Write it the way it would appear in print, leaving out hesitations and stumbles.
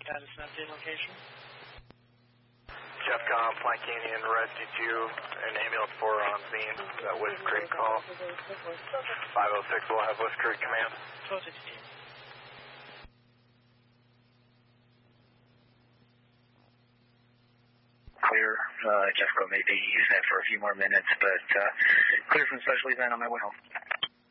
Addison update location. Jeffcom, Pine Canyon, Rescue 2, and Ambulance 4 on scene. That West Creek call. 506 will have West Creek command. 1216. Clear. Jeffco may be using it for a few more minutes, but clear from special event on my way home.